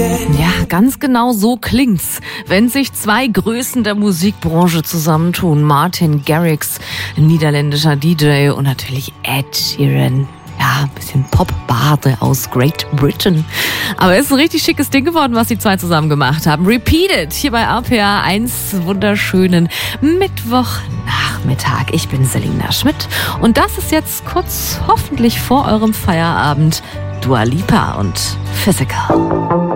Ja, ganz genau so klingt's, wenn sich zwei Größen der Musikbranche zusammentun. Martin Garrix, niederländischer DJ, und natürlich Ed Sheeran. Ja, ein bisschen Pop-Bade aus Great Britain. Aber es ist ein richtig schickes Ding geworden, was die zwei zusammen gemacht haben. Repeated hier bei RPR 1, wunderschönen Mittwochnachmittag. Ich bin Selina Schmidt und das ist jetzt kurz hoffentlich vor eurem Feierabend Dua Lipa und Physical.